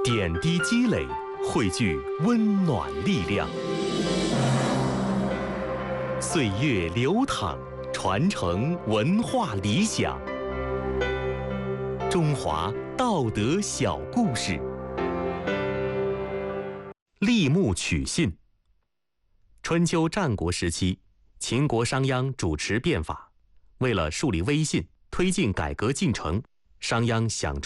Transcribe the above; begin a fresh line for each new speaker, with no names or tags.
点滴积累，汇聚温暖力量。岁月流淌，传承文化理想。中华道德小故事。立木取信。春秋战国时期，秦国商鞅主持变法，为了树立威信，推进改革进程，商鞅想出